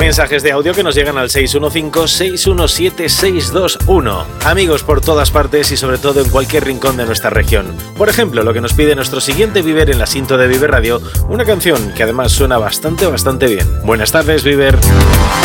mensajes de audio que nos llegan al 615-617-621. Amigos por todas partes y sobre todo en cualquier rincón de nuestra región. Por ejemplo, lo que nos pide nuestro siguiente Viver en la Sinto de Viver Radio, una canción que además suena bastante bien. Buenas tardes, Viver.